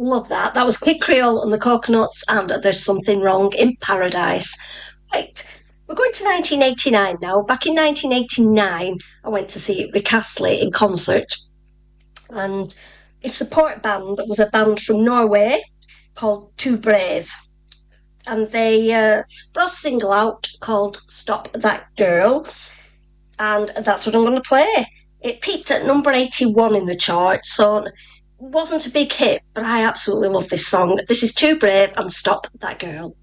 Love that. That was Kid Creole and the Coconuts, and There's Something Wrong in Paradise. Right, we're going to 1989 now. Back in 1989, I went to see Rick Astley in concert, and his support band was a band from Norway called Too Brave, and they brought a single out called Stop That Girl, and that's what I'm going to play. It peaked at number 81 in the chart, so wasn't a big hit, but I absolutely love this song. This is Too Brave and Stop That Girl.